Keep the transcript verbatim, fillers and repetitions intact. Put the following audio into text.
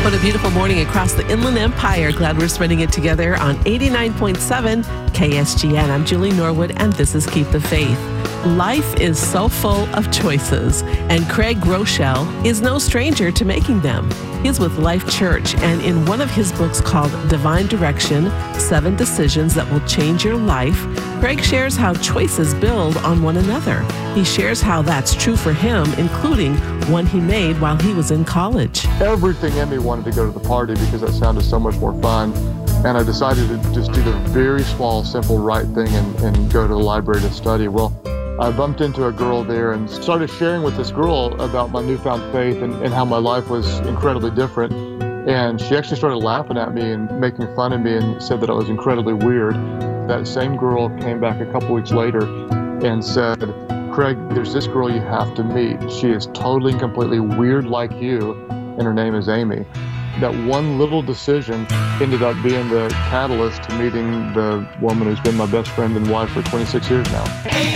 What a beautiful morning across the Inland Empire. Glad we're spending it together on eighty-nine point seven K S G N. I'm Julie Norwood, and this is Keep the Faith. Life is so full of choices, and Craig Groeschel is no stranger to making them. He's with Life Church, and in one of his books called Divine Direction, Seven Decisions That Will Change Your Life, Craig shares how choices build on one another. He shares how that's true for him, including one he made while he was in college. Everything in me wanted to go to the party because that sounded so much more fun. And I decided to just do the very small, simple, right thing and, and go to the library to study. Well, I bumped into a girl there and started sharing with this girl about my newfound faith and, and how my life was incredibly different. And she actually started laughing at me and making fun of me and said that I was incredibly weird. That same girl came back a couple weeks later and said, Craig, there's this girl you have to meet. She is totally and completely weird like you, and her name is Amy. That one little decision ended up being the catalyst to meeting the woman who's been my best friend and wife for twenty-six years now.